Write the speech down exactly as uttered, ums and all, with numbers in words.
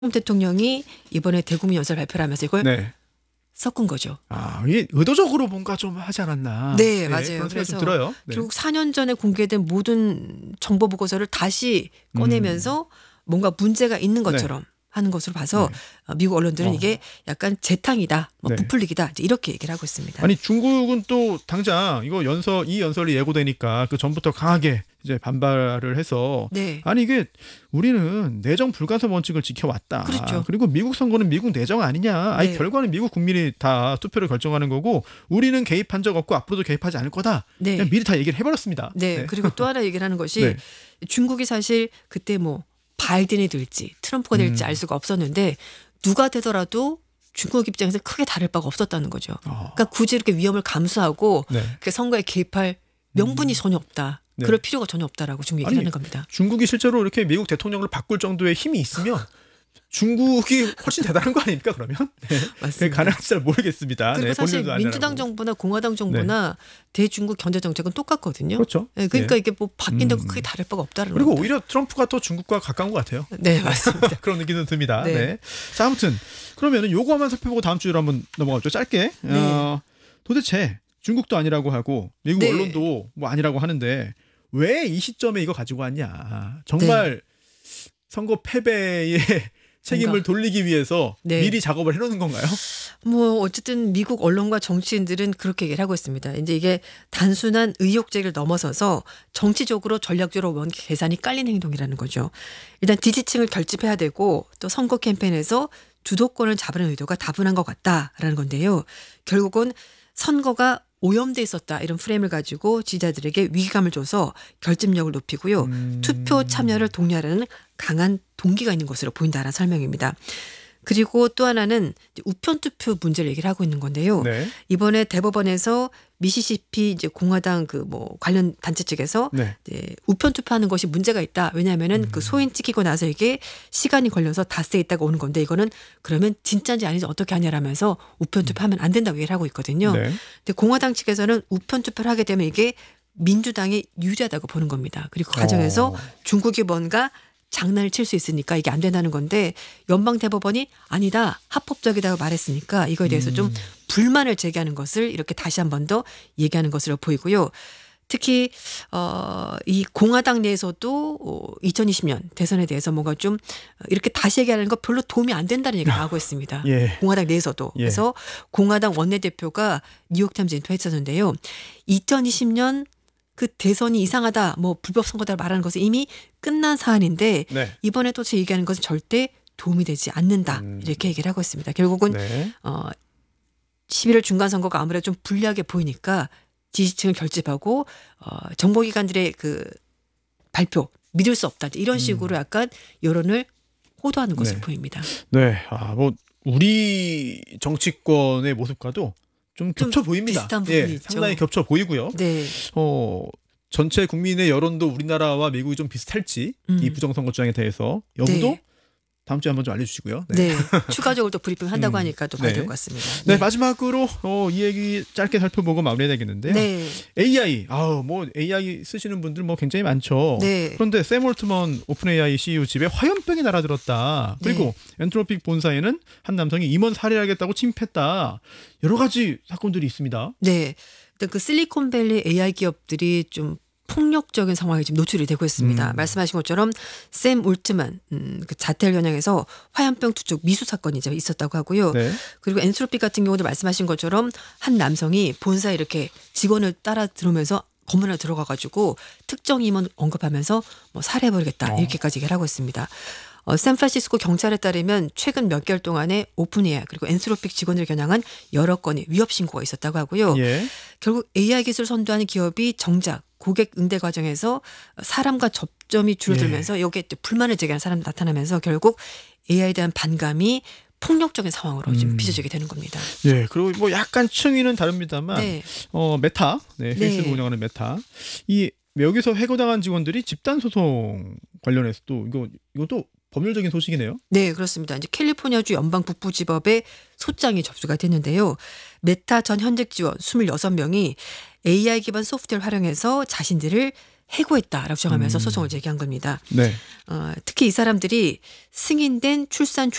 트럼프 대통령이 이번에 대국민 연설 발표를 하면서 이걸 네. 섞은 거죠. 아, 이게 의도적으로 뭔가 좀 하지 않았나. 네, 맞아요. 그런 생각이 그래서 좀 들어요. 네. 결국 사 년 전에 공개된 모든 정보 보고서를 다시 꺼내면서 뭔가 문제가 있는 것처럼 하는 것으로 봐서 네. 어, 미국 언론들은 어. 이게 약간 재탕이다, 뭐 네. 부풀리기다 이제 이렇게 얘기를 하고 있습니다. 아니 중국은 또 당장 이거 연설 이 연설이 예고되니까 그 전부터 강하게 이제 반발을 해서 네. 아니 이게 우리는 내정 불가산 원칙을 지켜왔다. 그렇죠. 그리고 미국 선거는 미국 내정 아니냐. 아니 네. 결과는 미국 국민이 다 투표를 결정하는 거고 우리는 개입한 적 없고 앞으로도 개입하지 않을 거다. 네. 그냥 미리 다 얘기를 해버렸습니다. 네. 그리고 또 하나 얘기를 하는 것이 네. 중국이 사실 그때 뭐 바이든이 될지 트럼프가 될지 음. 알 수가 없었는데 누가 되더라도 중국 입장에서 크게 다를 바가 없었다는 거죠. 어. 그러니까 굳이 이렇게 위험을 감수하고 네. 그 선거에 개입할 명분이 전혀 없다. 네. 그럴 필요가 전혀 없다라고 중국 아니, 얘기를 하는 겁니다. 중국이 실제로 이렇게 미국 대통령을 바꿀 정도의 힘이 있으면 중국이 훨씬 대단한 거 아닙니까 그러면? 네. 맞습니다. 가능할지 잘 모르겠습니다. 그리고 네, 사실 본인도 안 민주당 하라고. 정부나 공화당 정부나 대중국 경제 정책은 똑같거든요. 그렇죠. 네, 그러니까 예. 이게 뭐 바뀐다고 음. 크게 다를 바가 없다는 그리고 겁니다. 오히려 트럼프가 더 중국과 가까운 것 같아요. 네, 맞습니다. 그런 느낌도 듭니다. 네. 네. 자, 아무튼 그러면은 요거만 살펴보고 다음 주로 한번 넘어가죠. 짧게. 네. 어, 도대체 중국도 아니라고 하고 미국 네. 언론도 뭐 아니라고 하는데 왜 이 시점에 이거 가지고 왔냐? 정말 선거 패배의 책임을 뭔가. 돌리기 위해서 네. 미리 작업을 해놓는 건가요? 뭐 어쨌든 미국 언론과 정치인들은 그렇게 얘기를 하고 있습니다. 이제 이게 단순한 의혹 제기를 넘어서서 정치적으로 전략적으로 원 계산이 깔린 행동이라는 거죠. 일단 지지층을 결집해야 되고 또 선거 캠페인에서 주도권을 잡으는 의도가 다분한 것 같다라는 건데요. 결국은 선거가 오염돼 있었다 이런 프레임을 가지고 지지자들에게 위기감을 줘서 결집력을 높이고요. 음. 투표 참여를 독려하려는 강한 동기가 있는 것으로 보인다라는 설명입니다. 그리고 또 하나는 이제 우편 투표 문제를 얘기를 하고 있는 건데요. 네. 이번에 대법원에서 미시시피 이제 공화당 그 뭐 관련 단체 측에서 네. 이제 우편 투표하는 것이 문제가 있다. 왜냐하면은 그 소인 찍히고 나서 이게 시간이 걸려서 닷새 있다가 오는 건데 이거는 그러면 진짜인지 아닌지 어떻게 하냐라면서 우편 투표하면 안 된다고 얘기를 하고 있거든요. 네. 근데 공화당 측에서는 우편 투표를 하게 되면 이게 민주당에 유리하다고 보는 겁니다. 그리고 그 과정에서 어. 중국이 뭔가 장난을 칠 수 있으니까 이게 안 된다는 건데 연방 대법원이 아니다 합법적이다고 말했으니까 이거에 대해서 음. 좀 불만을 제기하는 것을 이렇게 다시 한 번 더 얘기하는 것으로 보이고요. 특히 어, 이 공화당 내에서도 어, 이천이십 년 대선에 대해서 뭔가 좀 이렇게 다시 얘기하는 거 별로 도움이 안 된다는 얘기가 나오고 있습니다. 예. 공화당 내에서도. 예. 그래서 공화당 원내대표가 뉴욕타임즈에 인터뷰했었는데요. 이천이십 년 그 대선이 이상하다, 뭐 불법 선거다 말하는 것은 이미 끝난 사안인데 네. 이번에 또 제 얘기하는 것은 절대 도움이 되지 않는다. 음. 이렇게 얘기를 하고 있습니다. 결국은 네. 어, 십일월 중간 선거가 아무래도 좀 불리하게 보이니까 지지층을 결집하고 어, 정보기관들의 그 발표 믿을 수 없다. 이런 식으로 약간 여론을 호도하는 것으로 네. 보입니다. 네. 아, 뭐 우리 정치권의 모습과도 좀 좀 겹쳐 보입니다. 비슷한 부분이 예, 있죠. 상당히 겹쳐 보이고요. 네. 어, 전체 국민의 여론도 우리나라와 미국이 좀 비슷할지 음. 이 부정선거 주장에 대해서 여부도 네. 다음 주에 한번 좀 알려주시고요. 네. 추가적으로 또 브리핑 한다고 음. 하니까 또 봐야 네. 될 것 같습니다. 네, 마지막으로 어, 이 얘기 짧게 살펴보고 마무리해야 되겠는데요. 네. 에이아이, 아우 뭐 에이아이 쓰시는 분들 뭐 굉장히 많죠. 네. 그런데 샘 올트먼 오픈 에이아이 씨이오 집에 화염병이 날아들었다. 그리고 엔트로픽 본사에는 한 남성이 임원 살해하겠다고 침입했다. 여러 가지 사건들이 있습니다. 네. 일단 그 실리콘밸리 에이아이 기업들이 좀 폭력적인 상황에 지금 노출이 되고 있습니다. 음. 말씀하신 것처럼 샘 올트만 음, 그 자택을 겨냥해서 화염병 투척 미수 사건이 이제 있었다고 하고요. 네. 그리고 엔트로픽 같은 경우도 말씀하신 것처럼 한 남성이 본사에 이렇게 직원을 따라 들어오면서 건물 안에 들어가가지고 특정 임원 언급하면서 뭐 살해해버리겠다 어. 이렇게까지 얘기를 하고 있습니다. 어, 샌프란시스코 경찰에 따르면 최근 몇 개월 동안에 오픈에이아이 그리고 엔트로픽 직원을 겨냥한 여러 건의 위협 신고가 있었다고 하고요. 예. 결국 에이아이 기술 선도하는 기업이 정작 고객 응대 과정에서 사람과 접점이 줄어들면서 예. 여기에 또 불만을 제기하는 사람이 나타나면서 결국 에이아이에 대한 반감이 폭력적인 상황으로 지금 음. 빚어지게 되는 겁니다. 예. 그리고 뭐 약간 층위는 다릅니다만 네. 어, 메타, 네, 페이스북 네. 운영하는 메타. 이 여기서 해고당한 직원들이 집단 소송 관련해서 또 이거 이것도 법률적인 소식이네요. 네, 그렇습니다. 이제 캘리포니아주 연방 북부지법에 소장이 접수가 됐는데요. 메타 전 현직 직원 이십육 명이 에이아이 기반 소프트웨어를 활용해서 자신들을 해고했다라고 주장하면서 음. 소송을 제기한 겁니다. 네. 어, 특히 이 사람들이 승인된 출산